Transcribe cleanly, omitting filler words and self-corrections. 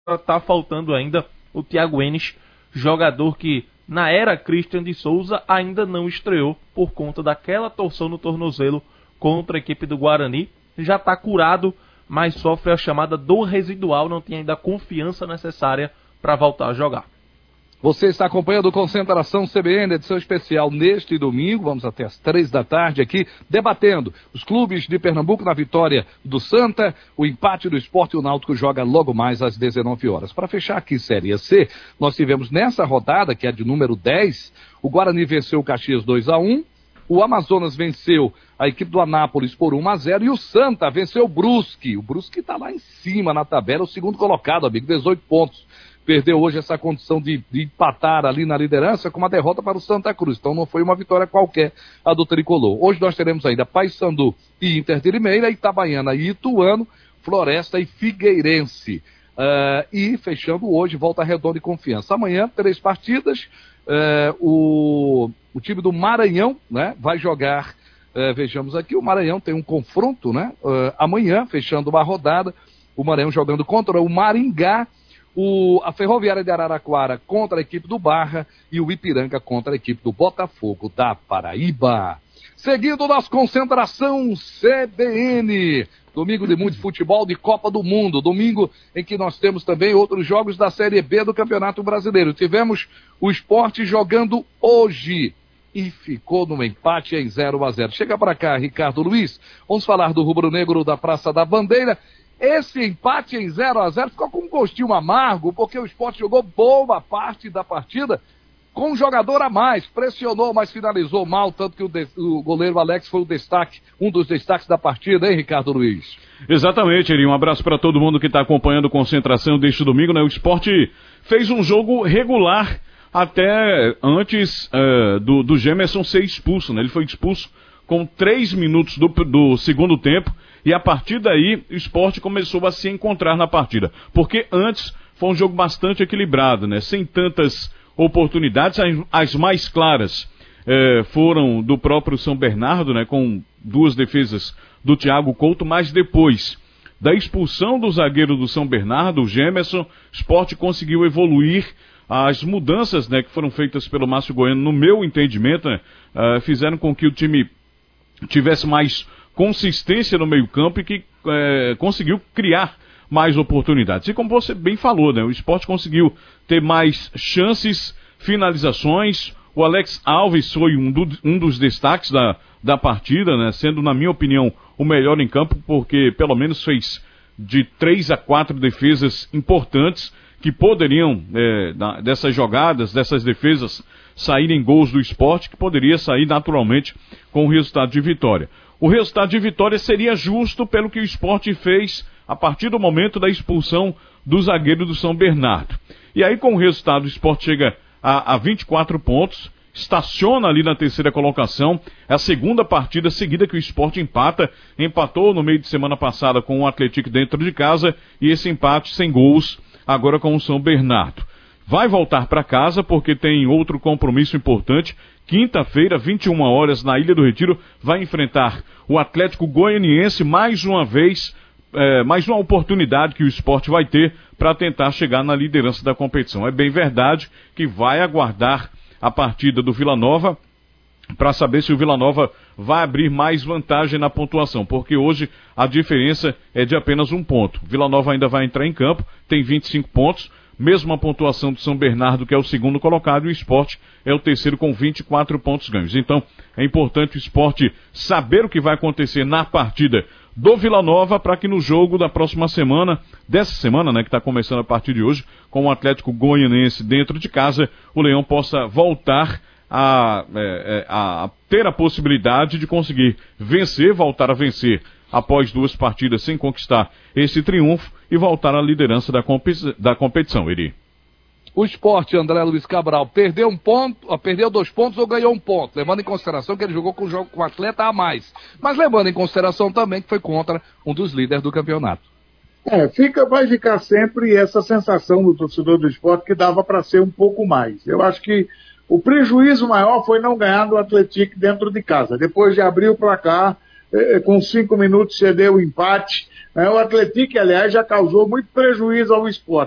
está faltando ainda o Thiago Enes, jogador que na era Christian de Souza ainda não estreou por conta daquela torção no tornozelo contra a equipe do Guarani. Já está curado, mas sofre a chamada dor residual, não tem ainda a confiança necessária para voltar a jogar. Você está acompanhando o Concentração CBN, edição especial neste domingo, vamos até as 3 da tarde aqui, debatendo os clubes de Pernambuco na vitória do Santa, o empate do Sport e o Náutico joga logo mais às 19 horas. Para fechar aqui Série C, nós tivemos nessa rodada, que é de número 10, o Guarani venceu o Caxias 2-1, o Amazonas venceu a equipe do Anápolis por 1-0 e o Santa venceu o Brusque. O Brusque está lá em cima na tabela, o segundo colocado, amigo, 18 pontos. Perdeu hoje essa condição de empatar ali na liderança com uma derrota para o Santa Cruz. Então não foi uma vitória qualquer a do Tricolor. Hoje nós teremos ainda Paysandu e Inter de Limeira, Itabaiana e Ituano, Floresta e Figueirense. E fechando hoje, Volta Redonda e Confiança. Amanhã, 3 partidas. O time do Maranhão, né, vai jogar, vejamos aqui, o Maranhão tem um confronto, né, amanhã, fechando uma rodada, o Maranhão jogando contra o Maringá, a Ferroviária de Araraquara contra a equipe do Barra e o Ipiranga contra a equipe do Botafogo da Paraíba. Seguindo nossa Concentração CBN, domingo de muito futebol de Copa do Mundo, domingo em que nós temos também outros jogos da Série B do Campeonato Brasileiro. Tivemos o Sport jogando hoje e ficou no empate em 0-0. Chega para cá, Ricardo Luiz, vamos falar do rubro-negro da Praça da Bandeira. Esse empate em 0-0 ficou com um gostinho amargo, porque o Sport jogou boa parte da partida com um jogador a mais, pressionou, mas finalizou mal, tanto que o goleiro Alex foi o destaque, um dos destaques da partida, hein, Ricardo Luiz? Exatamente, Eri, um abraço para todo mundo que está acompanhando a Concentração deste domingo, né? O Sport fez um jogo regular até antes do Gemerson ser expulso, né? Ele foi expulso com 3 minutos do segundo tempo, e a partir daí o Sport começou a se encontrar na partida, porque antes foi um jogo bastante equilibrado, né? Sem tantas oportunidades, as mais claras foram do próprio São Bernardo, né? Com 2 defesas do Thiago Couto, mas depois da expulsão do zagueiro do São Bernardo, o Gemerson, o Sport conseguiu evoluir. As mudanças, né, que foram feitas pelo Márcio Goiano, no meu entendimento, né, fizeram com que o time tivesse mais consistência no meio-campo e que conseguiu criar mais oportunidades. E como você bem falou, né, o Sport conseguiu ter mais chances, finalizações. O Alex Alves foi um dos destaques da partida, né, sendo, na minha opinião, o melhor em campo, porque pelo menos fez de 3 a 4 defesas importantes que poderiam, dessas jogadas, dessas defesas, saírem gols do Sport, que poderia sair naturalmente com o resultado de vitória. O resultado de vitória seria justo pelo que o Sport fez a partir do momento da expulsão do zagueiro do São Bernardo. E aí, com o resultado, o Sport chega a 24 pontos, estaciona ali na 3ª colocação. É a segunda partida seguida que o Sport empatou no meio de semana passada com o Atlético dentro de casa, e esse empate sem gols agora com o São Bernardo. Vai voltar para casa porque tem outro compromisso importante. Quinta-feira, 21 horas, na Ilha do Retiro, vai enfrentar o Atlético Goianiense mais uma vez, mais uma oportunidade que o Sport vai ter para tentar chegar na liderança da competição. É bem verdade que vai aguardar a partida do Vila Nova para saber se o Vila Nova vai abrir mais vantagem na pontuação, porque hoje a diferença é de apenas 1 ponto. Vila Nova ainda vai entrar em campo, tem 25 pontos, mesma pontuação do São Bernardo, que é o segundo colocado, e o Sport é o terceiro com 24 pontos ganhos. Então, é importante o Sport saber o que vai acontecer na partida do Vila Nova, para que no jogo da próxima semana, dessa semana, né, que está começando a partir de hoje, com o Atlético Goianiense dentro de casa, o Leão possa voltar a ter a possibilidade de conseguir vencer, voltar a vencer após 2 partidas sem conquistar esse triunfo e voltar à liderança da competição, Eri. O Sport, André Luiz Cabral, perdeu 2 pontos ou ganhou 1 ponto, levando em consideração que ele jogou com um atleta a mais, mas levando em consideração também que foi contra um dos líderes do campeonato. Vai ficar sempre essa sensação do torcedor do Sport que dava para ser um pouco mais. Eu acho que o prejuízo maior foi não ganhar do Atlético dentro de casa. Depois de abrir o placar, com 5 minutos cedeu o empate. O Atlético, aliás, já causou muito prejuízo ao Sport.